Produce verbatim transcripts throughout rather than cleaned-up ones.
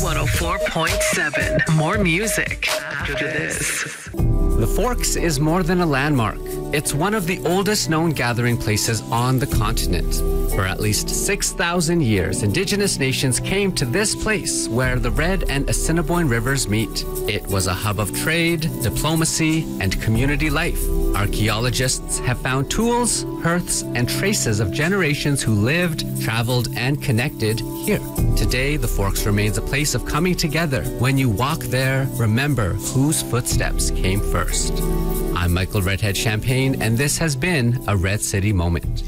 one oh four point seven. More music after this. The Forks is more than a landmark. It's one of the oldest known gathering places on the continent. For at least six thousand years, Indigenous nations came to this place where the Red and Assiniboine rivers meet. It was a hub of trade, diplomacy, and community life. Archaeologists have found tools, hearths, and traces of generations who lived, traveled, and connected here. Today, the Forks remains a place of coming together. When you walk there, remember whose footsteps came first. I'm Michael Redhead Champagne, and this has been a Red City Moment.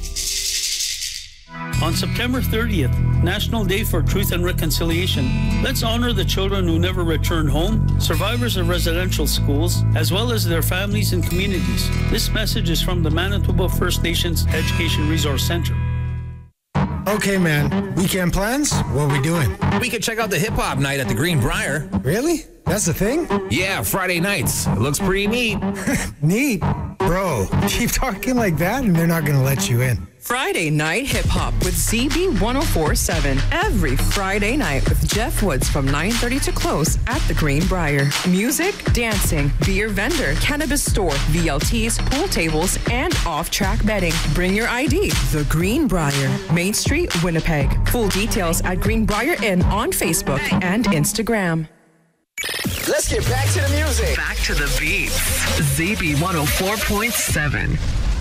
On September thirtieth, National Day for Truth and Reconciliation, let's honor the children who never returned home, survivors of residential schools, as well as their families and communities. This message is from the Manitoba First Nations Education Resource Center. Okay, man. Weekend plans? What are we doing? We could check out the hip-hop night at the Green Briar. Really? That's the thing? Yeah, Friday nights. It looks pretty neat. Neat? Bro, keep talking like that and they're not going to let you in. Friday Night Hip Hop with Z B one oh four point seven. Every Friday night with Jeff Woods from nine thirty to close at the Green Briar. Music, dancing, beer vendor, cannabis store, V L Ts, pool tables, and off-track betting. Bring your I D. The Green Briar, Main Street, Winnipeg. Full details at Green Briar Inn on Facebook and Instagram. Let's get back to the music. Back to the beats. Z B one oh four point seven.